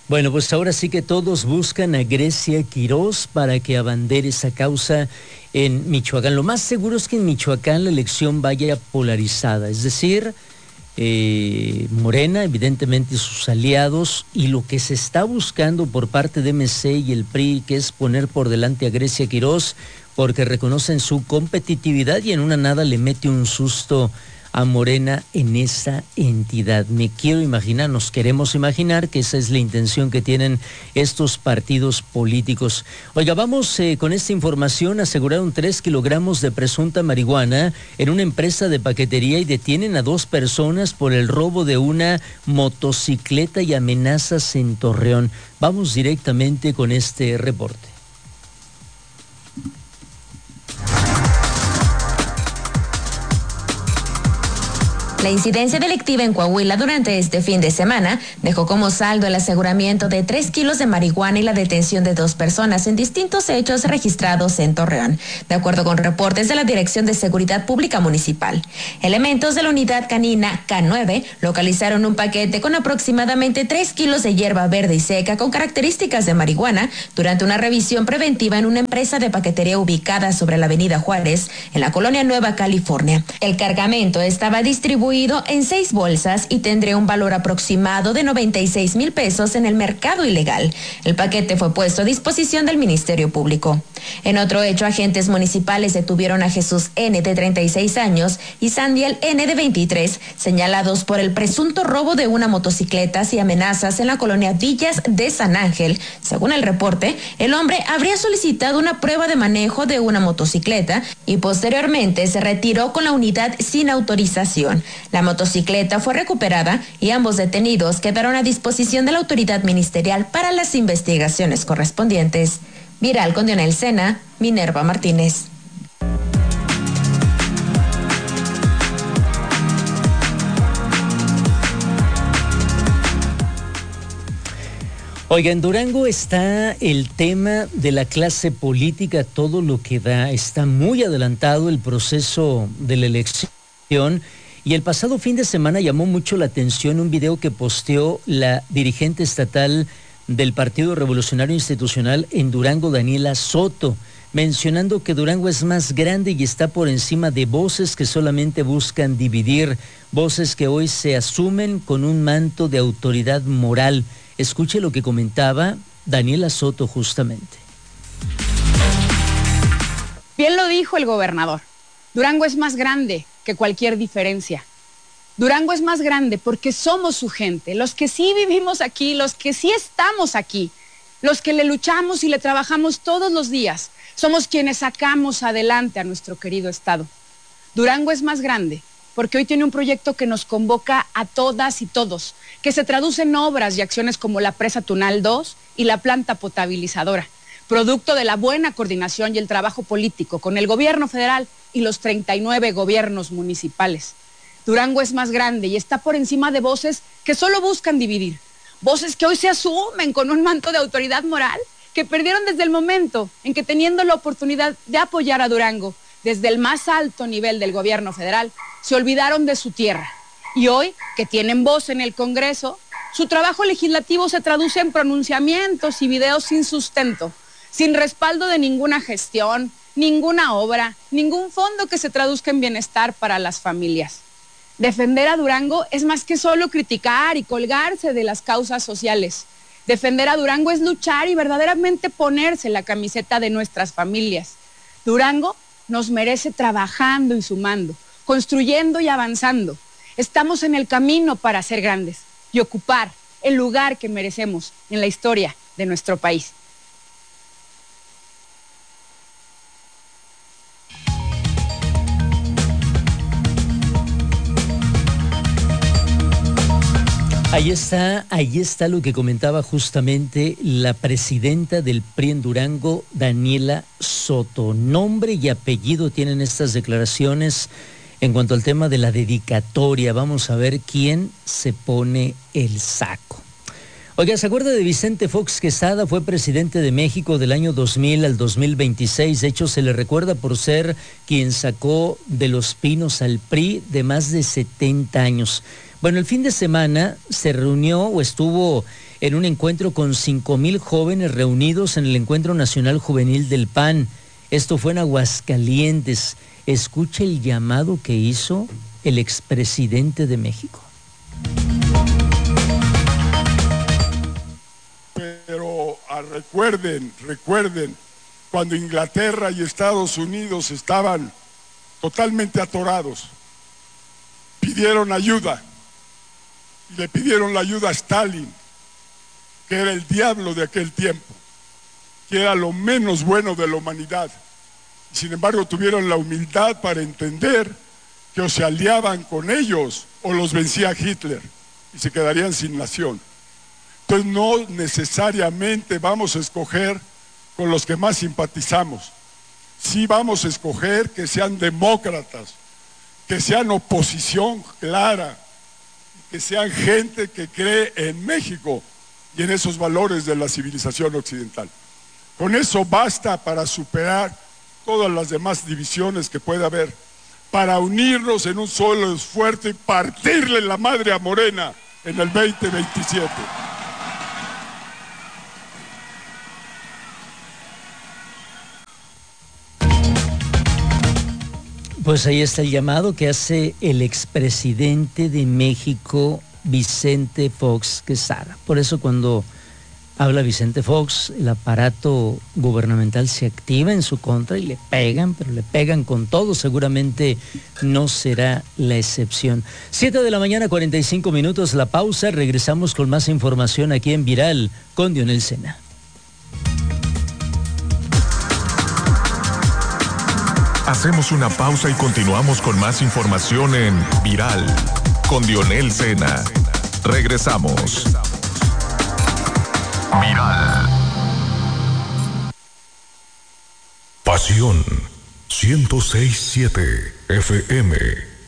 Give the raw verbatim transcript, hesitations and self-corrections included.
Bueno, pues ahora sí que todos buscan a Grecia Quirós para que abandere esa causa en Michoacán. Lo más seguro es que en Michoacán la elección vaya polarizada, es decir, eh, Morena, evidentemente sus aliados, y lo que se está buscando por parte de M C y el P R I, que es poner por delante a Grecia Quirós, porque reconocen su competitividad y en una nada le mete un susto a Morena en esa entidad. Me quiero imaginar, nos queremos imaginar que esa es la intención que tienen estos partidos políticos. Oiga, vamos eh, con esta información. Aseguraron tres kilogramos de presunta marihuana en una empresa de paquetería y detienen a dos personas por el robo de una motocicleta y amenazas en Torreón. Vamos directamente con este reporte. La incidencia delictiva en Coahuila durante este fin de semana dejó como saldo el aseguramiento de tres kilos de marihuana y la detención de dos personas en distintos hechos registrados en Torreón, de acuerdo con reportes de la Dirección de Seguridad Pública Municipal. Elementos de la unidad canina K nueve localizaron un paquete con aproximadamente tres kilos de hierba verde y seca con características de marihuana durante una revisión preventiva en una empresa de paquetería ubicada sobre la avenida Juárez, en la colonia Nueva California. El cargamento estaba distribuido en seis bolsas y tendría un valor aproximado de noventa y seis mil pesos en el mercado ilegal. El paquete fue puesto a disposición del Ministerio Público. En otro hecho, agentes municipales detuvieron a Jesús N., de treinta y seis años, y Sandiel N., de veintitrés, señalados por el presunto robo de una motocicleta y amenazas en la colonia Villas de San Ángel. Según el reporte, el hombre habría solicitado una prueba de manejo de una motocicleta y posteriormente se retiró con la unidad sin autorización. La motocicleta fue recuperada y ambos detenidos quedaron a disposición de la autoridad ministerial para las investigaciones correspondientes. Viral con Dionel Sena, Minerva Martínez. Oiga, en Durango está el tema de la clase política, todo lo que da. Está muy adelantado el proceso de la elección. Y el pasado fin de semana llamó mucho la atención un video que posteó la dirigente estatal del Partido Revolucionario Institucional en Durango, Daniela Soto, mencionando que Durango es más grande y está por encima de voces que solamente buscan dividir, voces que hoy se asumen con un manto de autoridad moral. Escuche lo que comentaba Daniela Soto justamente. Bien lo dijo el gobernador, Durango es más grande que cualquier diferencia. Durango es más grande porque somos su gente, los que sí vivimos aquí, los que sí estamos aquí, los que le luchamos y le trabajamos todos los días, somos quienes sacamos adelante a nuestro querido estado. Durango es más grande porque hoy tiene un proyecto que nos convoca a todas y todos, que se traduce en obras y acciones como la presa Tunal dos y la planta potabilizadora, producto de la buena coordinación y el trabajo político con el gobierno federal y los treinta y nueve gobiernos municipales. Durango es más grande y está por encima de voces que solo buscan dividir, voces que hoy se asumen con un manto de autoridad moral, que perdieron desde el momento en que, teniendo la oportunidad de apoyar a Durango desde el más alto nivel del gobierno federal, se olvidaron de su tierra. Y hoy, que tienen voz en el Congreso, su trabajo legislativo se traduce en pronunciamientos y videos sin sustento, sin respaldo de ninguna gestión, ninguna obra, ningún fondo que se traduzca en bienestar para las familias. Defender a Durango es más que solo criticar y colgarse de las causas sociales. Defender a Durango es luchar y verdaderamente ponerse la camiseta de nuestras familias. Durango nos merece trabajando y sumando, construyendo y avanzando. Estamos en el camino para ser grandes y ocupar el lugar que merecemos en la historia de nuestro país. Ahí está, ahí está lo que comentaba justamente la presidenta del P R I en Durango, Daniela Soto. Nombre y apellido tienen estas declaraciones en cuanto al tema de la dedicatoria. Vamos a ver quién se pone el saco. Oiga, ¿se acuerda de Vicente Fox Quesada? Fue presidente de México del año dos mil al dos mil veintiséis. De hecho, se le recuerda por ser quien sacó de Los Pinos al P R I de más de setenta años. Bueno, el fin de semana se reunió o estuvo en un encuentro con cinco mil jóvenes reunidos en el Encuentro Nacional Juvenil del P A N. Esto fue en Aguascalientes. Escuche el llamado que hizo el expresidente de México. Pero ah, recuerden, recuerden, cuando Inglaterra y Estados Unidos estaban totalmente atorados, pidieron ayuda, y le pidieron la ayuda a Stalin, que era el diablo de aquel tiempo, que era lo menos bueno de la humanidad. Sin embargo, tuvieron la humildad para entender que o se aliaban con ellos o los vencía Hitler y se quedarían sin nación. Entonces no necesariamente vamos a escoger con los que más simpatizamos. Sí vamos a escoger que sean demócratas, que sean oposición clara, que sean gente que cree en México y en esos valores de la civilización occidental. Con eso basta para superar todas las demás divisiones que pueda haber, para unirnos en un solo esfuerzo y partirle la madre a Morena en el veinte veintisiete. Pues ahí está el llamado que hace el expresidente de México, Vicente Fox Quesada. Por eso cuando habla Vicente Fox, el aparato gubernamental se activa en su contra y le pegan, pero le pegan con todo. Seguramente no será la excepción. Siete de la mañana, cuarenta y cinco minutos, la pausa. Regresamos con más información aquí en Viral con Dionel Sena. Hacemos una pausa y continuamos con más información en Viral con Dionel Sena. Regresamos. Viral. Pasión ciento seis punto siete F M.